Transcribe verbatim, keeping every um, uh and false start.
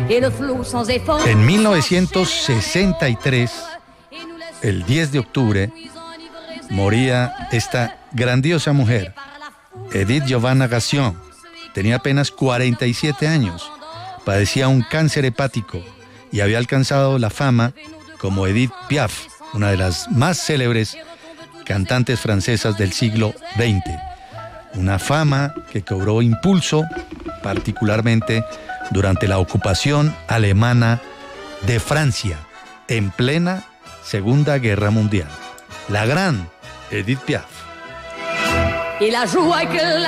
En mil novecientos sesenta y tres, el diez de octubre, moría esta grandiosa mujer, Edith Giovanna Gassion. Tenía apenas cuarenta y siete años, padecía un cáncer hepático y había alcanzado la fama como Edith Piaf, una de las más célebres cantantes francesas del siglo veinte. Una fama que cobró impulso particularmente durante la ocupación alemana de Francia en plena Segunda Guerra Mundial. La gran Edith Piaf.